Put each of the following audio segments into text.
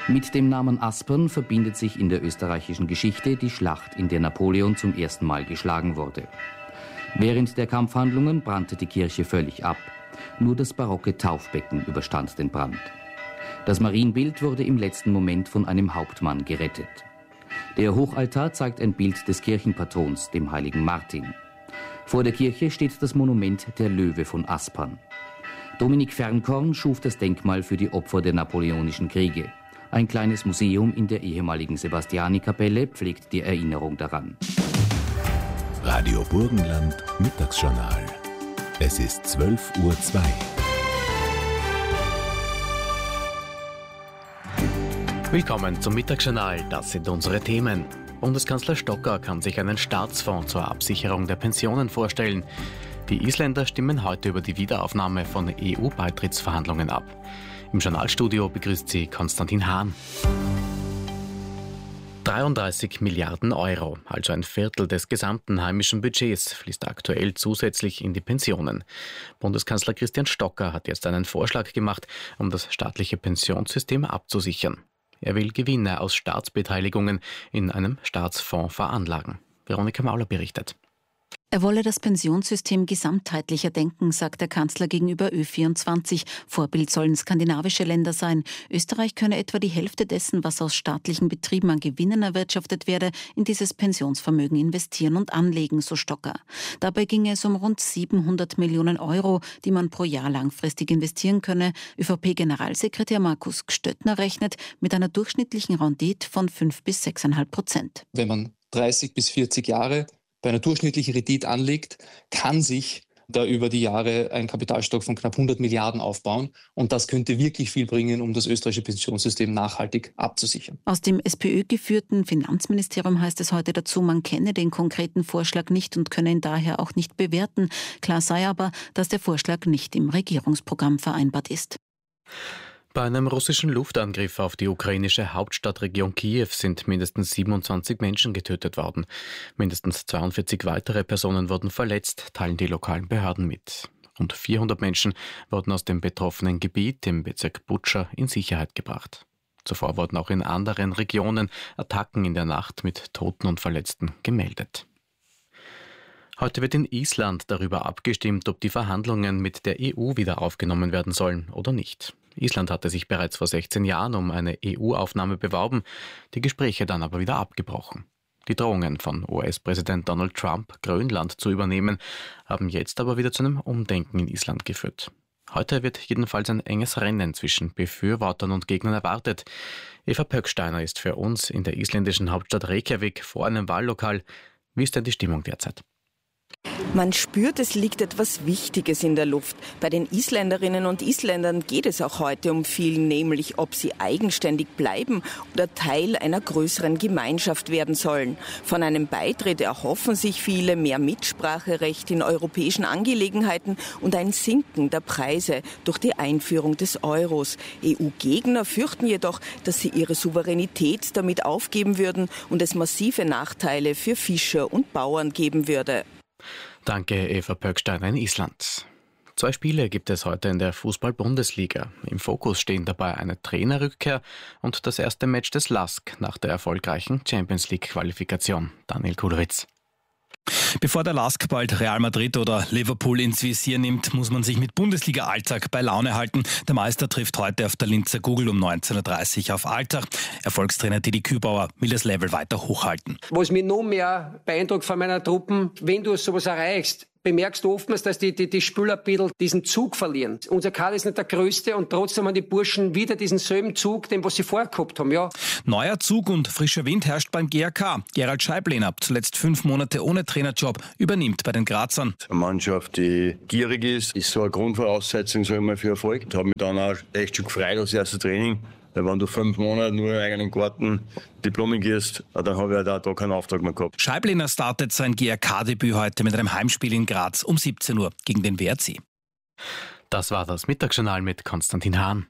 Mit dem Namen Aspern verbindet sich in der österreichischen Geschichte die Schlacht, in der Napoleon zum ersten Mal geschlagen wurde. Während der Kampfhandlungen brannte die Kirche völlig ab. Nur das barocke Taufbecken überstand den Brand. Das Marienbild wurde im letzten Moment von einem Hauptmann gerettet. Der Hochaltar zeigt ein Bild des Kirchenpatrons, dem heiligen Martin. Vor der Kirche steht das Monument der Löwe von Aspern. Dominik Fernkorn schuf das Denkmal für die Opfer der napoleonischen Kriege. Ein kleines Museum in der ehemaligen Sebastiani-Kapelle pflegt die Erinnerung daran. Radio Burgenland Mittagsjournal. Es ist 12:02 Uhr. Willkommen zum Mittagsjournal. Das sind unsere Themen. Bundeskanzler Stocker kann sich einen Staatsfonds zur Absicherung der Pensionen vorstellen. Die Isländer stimmen heute über die Wiederaufnahme von EU-Beitrittsverhandlungen ab. Im Journalstudio begrüßt sie Konstantin Hahn. 33 Milliarden Euro, also ein Viertel des gesamten heimischen Budgets, fließt aktuell zusätzlich in die Pensionen. Bundeskanzler Christian Stocker hat jetzt einen Vorschlag gemacht, um das staatliche Pensionssystem abzusichern. Er will Gewinne aus Staatsbeteiligungen in einem Staatsfonds veranlagen. Veronika Mauler berichtet. Er wolle das Pensionssystem gesamtheitlicher denken, sagt der Kanzler gegenüber Ö24. Vorbild sollen skandinavische Länder sein. Österreich könne etwa die Hälfte dessen, was aus staatlichen Betrieben an Gewinnen erwirtschaftet werde, in dieses Pensionsvermögen investieren und anlegen, so Stocker. Dabei ginge es um rund 700 Millionen Euro, die man pro Jahr langfristig investieren könne. ÖVP-Generalsekretär Markus Gstöttner rechnet mit einer durchschnittlichen Rendite von 5 bis 6,5%. Wenn man 30 bis 40 Jahre bei einer durchschnittlichen Rendite anlegt, kann sich da über die Jahre ein Kapitalstock von knapp 100 Milliarden aufbauen. Und das könnte wirklich viel bringen, um das österreichische Pensionssystem nachhaltig abzusichern. Aus dem SPÖ-geführten Finanzministerium heißt es heute dazu, man kenne den konkreten Vorschlag nicht und könne ihn daher auch nicht bewerten. Klar sei aber, dass der Vorschlag nicht im Regierungsprogramm vereinbart ist. Bei einem russischen Luftangriff auf die ukrainische Hauptstadtregion Kiew sind mindestens 27 Menschen getötet worden. Mindestens 42 weitere Personen wurden verletzt, teilen die lokalen Behörden mit. Rund 400 Menschen wurden aus dem betroffenen Gebiet im Bezirk Butscha in Sicherheit gebracht. Zuvor wurden auch in anderen Regionen Attacken in der Nacht mit Toten und Verletzten gemeldet. Heute wird in Island darüber abgestimmt, ob die Verhandlungen mit der EU wieder aufgenommen werden sollen oder nicht. Island hatte sich bereits vor 16 Jahren um eine EU-Aufnahme beworben, die Gespräche dann aber wieder abgebrochen. Die Drohungen von US-Präsident Donald Trump, Grönland zu übernehmen, haben jetzt aber wieder zu einem Umdenken in Island geführt. Heute wird jedenfalls ein enges Rennen zwischen Befürwortern und Gegnern erwartet. Eva Pöcksteiner ist für uns in der isländischen Hauptstadt Reykjavik vor einem Wahllokal. Wie ist denn die Stimmung derzeit? Man spürt, es liegt etwas Wichtiges in der Luft. Bei den Isländerinnen und Isländern geht es auch heute um viel, nämlich ob sie eigenständig bleiben oder Teil einer größeren Gemeinschaft werden sollen. Von einem Beitritt erhoffen sich viele mehr Mitspracherecht in europäischen Angelegenheiten und ein Sinken der Preise durch die Einführung des Euros. EU-Gegner fürchten jedoch, dass sie ihre Souveränität damit aufgeben würden und es massive Nachteile für Fischer und Bauern geben würde. Danke, Eva Pöcksteiner in Island. 2 Spiele gibt es heute in der Fußball-Bundesliga. Im Fokus stehen dabei eine Trainerrückkehr und das erste Match des LASK nach der erfolgreichen Champions-League-Qualifikation. Daniel Kulowitz. Bevor der LASK bald Real Madrid oder Liverpool ins Visier nimmt, muss man sich mit Bundesliga-Alltag bei Laune halten. Der Meister trifft heute auf der Linzer Gugel um 19.30 Uhr auf Alltag. Erfolgstrainer Didi Kübauer will das Level weiter hochhalten. Was mich noch mehr beeindruckt von meiner Truppen, wenn du sowas erreichst, bemerkst du oftmals, dass die Spieler ein bisschen diesen Zug verlieren. Unser Kader ist nicht der größte und trotzdem haben die Burschen wieder diesen selben Zug, den was sie vorher gehabt haben. Ja. Neuer Zug und frischer Wind herrscht beim GRK. Gerald Scheiblehner, zuletzt 5 Monate ohne Trainerjob, übernimmt bei den Grazern. Eine Mannschaft, die gierig ist so eine Grundvoraussetzung sag ich mal, für Erfolg. Ich habe mich dann auch echt schon gefreut aufs erste Training. Weil wenn du 5 Monate nur im eigenen Garten Diplomen gehst, dann habe ich da keinen Auftrag mehr gehabt. Scheiblehner startet sein GRK-Debüt heute mit einem Heimspiel in Graz um 17 Uhr gegen den WRC. Das war das Mittagsjournal mit Konstantin Hahn.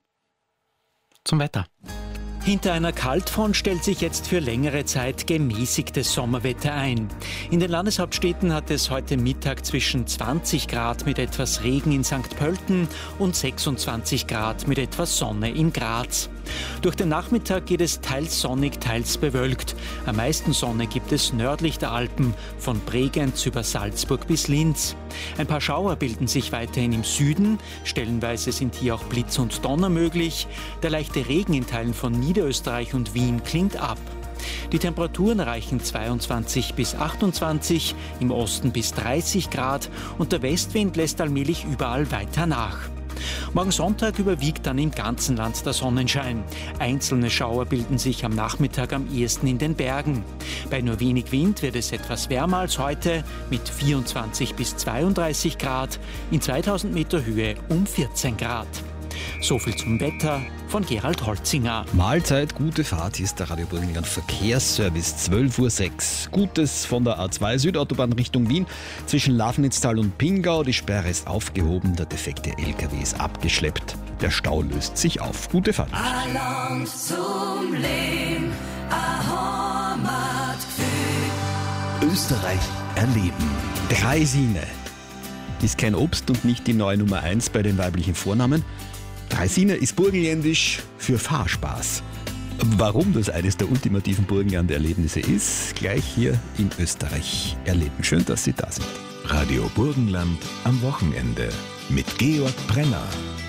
Zum Wetter. Hinter einer Kaltfront stellt sich jetzt für längere Zeit gemäßigtes Sommerwetter ein. In den Landeshauptstädten hat es heute Mittag zwischen 20 Grad mit etwas Regen in St. Pölten und 26 Grad mit etwas Sonne in Graz. Durch den Nachmittag geht es teils sonnig, teils bewölkt. Am meisten Sonne gibt es nördlich der Alpen, von Bregenz über Salzburg bis Linz. Ein paar Schauer bilden sich weiterhin im Süden. Stellenweise sind hier auch Blitz und Donner möglich. Der leichte Regen in Teilen von Niederösterreich und Wien klingt ab. Die Temperaturen reichen 22 bis 28, im Osten bis 30 Grad und der Westwind lässt allmählich überall weiter nach. Morgen Sonntag überwiegt dann im ganzen Land der Sonnenschein. Einzelne Schauer bilden sich am Nachmittag am ehesten in den Bergen. Bei nur wenig Wind wird es etwas wärmer als heute mit 24 bis 32 Grad, in 2000 Meter Höhe um 14 Grad. So viel zum Wetter von Gerald Holzinger. Mahlzeit, gute Fahrt, hier ist der Radio Burgenland Verkehrsservice, 12:06 Uhr. Gutes von der A2 Südautobahn Richtung Wien zwischen Lafnitztal und Pingau. Die Sperre ist aufgehoben, der defekte LKW ist abgeschleppt. Der Stau löst sich auf. Gute Fahrt. Alarm zum Leben, a Heimatgefühl. Österreich erleben. Draisine ist kein Obst und nicht die neue Nummer 1 bei den weiblichen Vornamen. Draisine ist burgenländisch für Fahrspaß. Warum das eines der ultimativen Burgenland-Erlebnisse ist, gleich hier in Österreich erleben. Schön, dass Sie da sind. Radio Burgenland am Wochenende mit Georg Brenner.